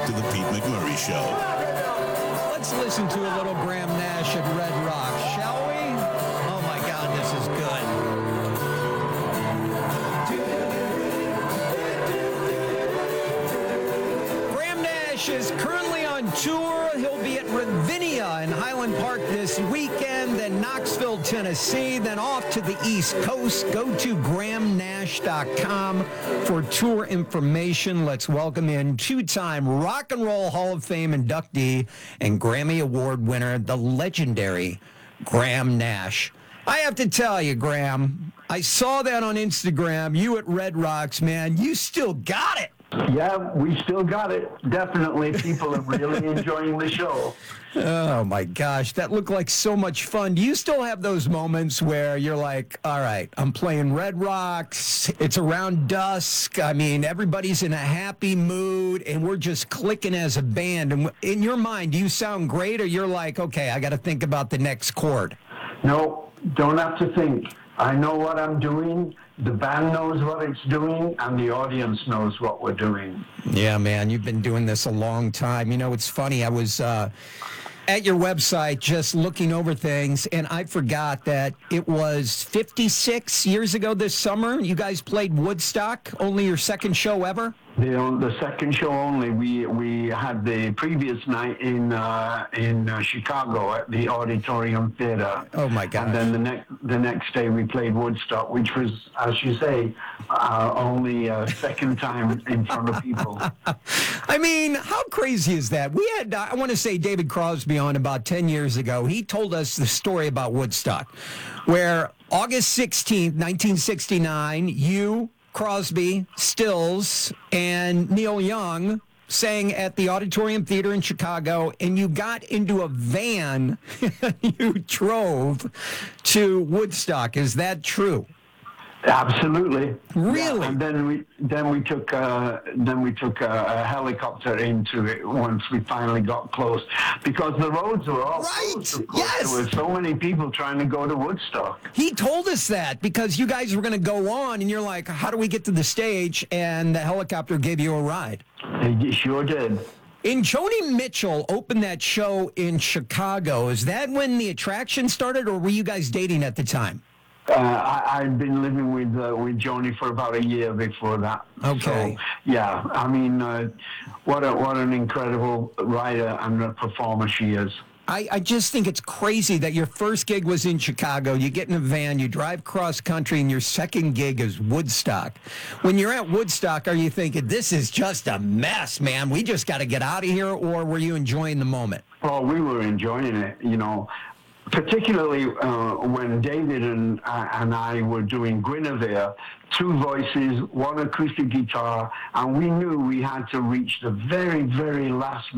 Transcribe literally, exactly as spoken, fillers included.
to the Pete McMurray Show. Let's listen to a little Graham Nash at Red Rock, shall we? Oh my God, this is good. Graham Nash is currently on tour. He'll be at Ravinia in Highland Park this weekend, then Knoxville, Tennessee, then off to the East Coast. Go to graham nash dot com for tour information. Let's welcome in two-time Rock and Roll Hall of Fame inductee and Grammy Award winner, the legendary Graham Nash. I have to tell you, Graham, I saw that on Instagram. You at Red Rocks, man, you still got it. Yeah, we still got it. Definitely. People are really enjoying the show. Oh, my gosh. That looked like so much fun. Do you still have those moments where you're like, all right, I'm playing Red Rocks. It's around dusk. I mean, everybody's in a happy mood, and we're just clicking as a band. And in your mind, do you sound great, or you're like, okay, I got to think about the next chord? No, don't have to think. I know what I'm doing. The band knows what it's doing, and the audience knows what we're doing. Yeah, man, you've been doing this a long time. You know, it's funny. I was uh, at your website just looking over things, and I forgot that it was fifty-six years ago this summer. You guys played Woodstock, only your second show ever? The, the second show only. We we had the previous night in uh, in uh, Chicago at the Auditorium Theater. Oh my gosh! And then the next the next day we played Woodstock, which was, as you say, uh, only uh, second time in front of people. I mean, how crazy is that? We had uh, I want to say David Crosby on about ten years ago. He told us the story about Woodstock, where August sixteenth, nineteen sixty-nine, you, Crosby, Stills, and Neil Young sang at the Auditorium Theater in Chicago, and you got into a van you drove to Woodstock. Is that true? Absolutely. Really? Yeah, and then we then we took uh, then we took a, a helicopter into it once we finally got close, because the roads were all Right. closed. Of course. Yes. There were so many people trying to go to Woodstock. He told us that because you guys were going to go on, and you're like, how do we get to the stage? And the helicopter gave you a ride. It sure did. And Joni Mitchell opened that show in Chicago. Is that when the attraction started, or were you guys dating at the time? Uh, I, I'd been living with uh, with Joni for about a year before that. Okay. So, yeah, I mean, uh, what a, what an incredible writer and a performer she is. I, I just think it's crazy that your first gig was in Chicago. You get in a van, you drive cross country, and your second gig is Woodstock. When you're at Woodstock, are you thinking, this is just a mess, man? We just got to get out of here, or were you enjoying the moment? Well, we were enjoying it, you know. Particularly uh, when David and, uh, and I were doing Guinevere, two voices, one acoustic guitar, and we knew we had to reach the very, very last